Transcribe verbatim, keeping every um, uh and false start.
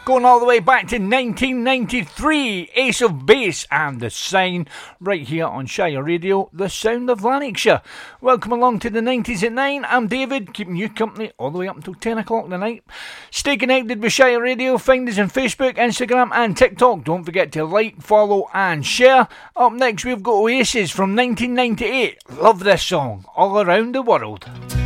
Going all the way back to nineteen ninety-three, Ace of Base and The Sign, right here on Shire Radio, the sound of Lanarkshire. Welcome along to the nineties at nine. I'm David, keeping you company all the way up until ten o'clock tonight. Stay connected with Shire Radio. Find us on Facebook, Instagram and TikTok. Don't forget to like, follow and share. Up next we've got Oasis from nineteen ninety-eight. Love this song, All Around the World.